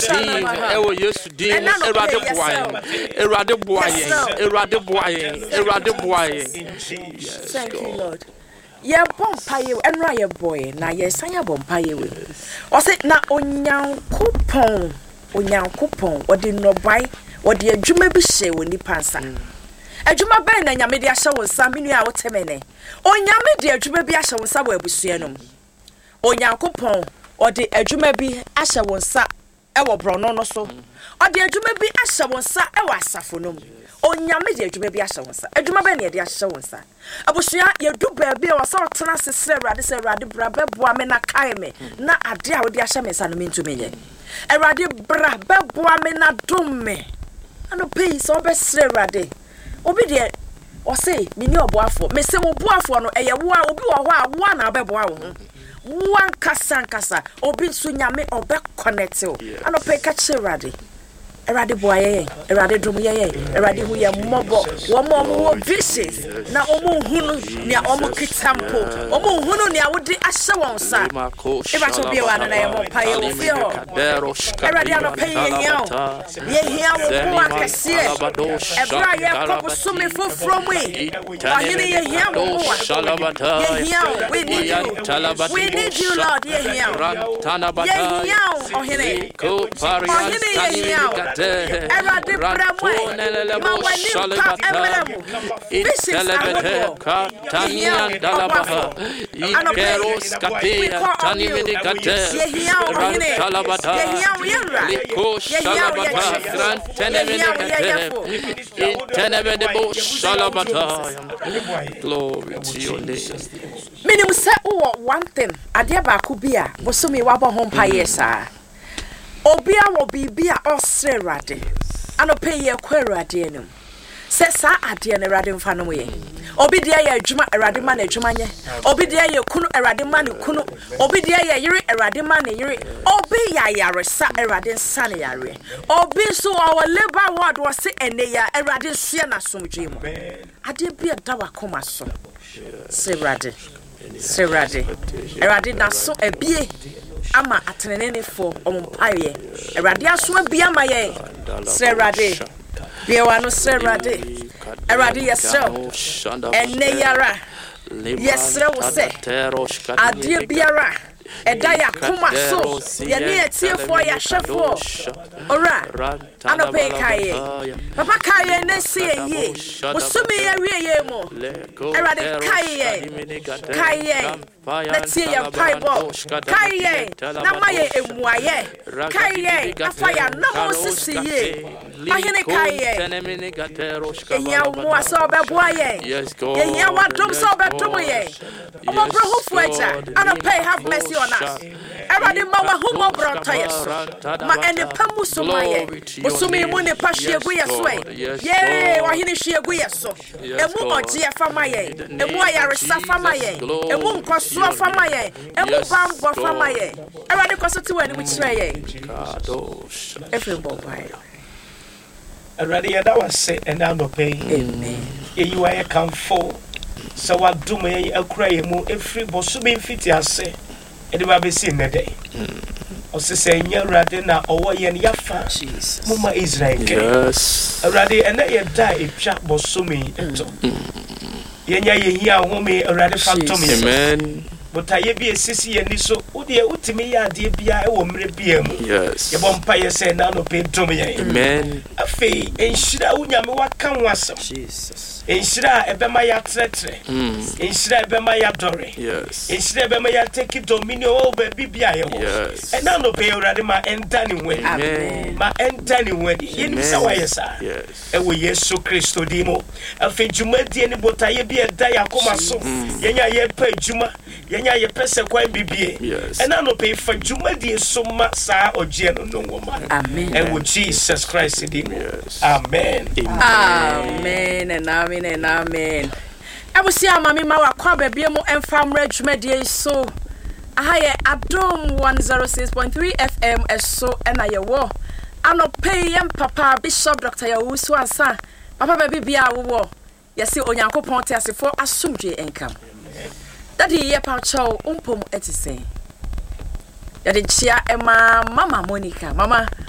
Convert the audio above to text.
din ewo Yesu din Erade boaye Thank you, Lord. Ye bompaye enra ye boy na ye sanya bompaye we. O se na onyankopon odi nobai odi adwuma bi hye woni pansa. Adwuma ben na nyame de ahye wo nsa menu a wotemene. Onyame de adwuma bi ahye wo nsa wo abusua nom. Onyankopon odi adwuma bi ahye wo nsa ewo brono no so. Odi adwuma bi ahye wo nsa ewo asafo nom. Onyame de adwuma bi ahye wo nsa. Adwuma ben na de ahye wo nsa. Abusua ye du baabi e wasa otena sesere Awurade se Awurade bra beboa me na kae me na ade a wo de ahye me nsa no mentumi ye. Awurade bra beboa me na dom me. Ano pay so obesere Awurade. Obi de o say me ni oboafo. Me se wo boafo no eye wo a obi wo ho a wo na beboa wo ho. Wan kasa obi nso nyame obe connect o. Ano pay ka che Awurade. Erade boaye, erade drum ye, erade hu ye mobo, wo mo vicious na omo hunu ni omo kitampo, omo hunu ni awodi ahye won sa. E ba to bi wa na ye mo paye wo fi ho. Erade ano paye ye hia wo ko akase. Ebra ye kopo sumi foforo mu. Ahine ye hia wo ko. Ye hia we need you. We need you Lord ye hia. Ye hia ohine. Ohine ye hia. Erade bramwe ma wani pa emremu this is Tania Dalabaha Ikeros Katea Tani Medicate Rantalabata Liko Shalabata Grand Tenemedebo Shalabata. Glory to your name. Minim say one thing adia ba ku bia bosomi wa bo hompa yesa Obia wo bibia osre Awurade anope ye kwa Awurade enum se sa ade na Awurade mfa no ye obi de ye adwuma Awurade ma na adwuma nye obi de ye kunu Awurade ma ne kunu obi de ye yire Awurade ma ne yire obi ya yare sa Awurade nsa ne yare obi so our labor word was say ene ya Awurade nsia na somdwe mu ade bia da wakoma so se Awurade Awurade na so ebie ama atenene fo ompaye Awurade aso abia ma ye se Awurade bia wa no se Awurade yesrew enne yara yesrew se ade biara eda ya koma so ye ne etiefo ya hwefo ora anope kaye papa kaye ne se ye osumi ye wiye mo Awurade kaye let's see your Bible. Kaye, na maye emuaye. Kaye, afaya na mo sisi ye. Ahine kaye. Enya umwa so beboaye. Enya wadom so bedomo ye. Omo bro hu fueta. Anope have mercy on us. Erade ma wa hu mo bro tayeso. Ma ene pamu so maye. Osumi mu ne pa hwegu yeso e. Ye, wahine hwegu yeso. Emu oje afama ye. Emu ayaresa fama ye. Emu nkwa so fama ye emu bambo fama ye Awurade kosoti wani mu kire ye efem bobai Awurade ya da wase ena no pay amen you are comfort so wadum ye akura ye mu efri bosumi mfiti ase ede ba be si nede o se se nya Awurade na owo ye ne yafa muma Israel yes Awurade ena ye da etwa bosumi eto yenya ye hia home Awurade phantom amen but I be a sissy and so Udia Utimia, dear Bia, or Mrebium. Yes. Your vampire said, Nano paid to me. Amen. A fee, and Shira Unyam, what can was Jesus. And Shira Ebemaya Tretre. And Shira Ebemaya Dory. Yes. And Shira Ebemaya take it dominion over Bibia. Yes. And Nano pay Radima and Danny way. Amen. My and Danny way. In Sawayasa. Yes. And we yes so Christo Demo. A fee Jumadi and Botaye be a diacoma so. Yenya ye pay Juma. Yenya ye pese kwa bibie. Yes. And I no pay for Jumadi so much sa or geno no woman. Amen. And with Jesus Christ in Yes. Amen. Amen and amen and amen. I will see a mammy mawa kwa baby mo and farm regiment so I Adom 106.3 FM as so and I war. I no pay papa Bishop Dr. Yawusu ansa. Papa baby bia wo. Yesi onyankopon te asefo asomdwe enkam. Daddy ye pa chow umpom etise. Yade chia ema mama Monica. Mama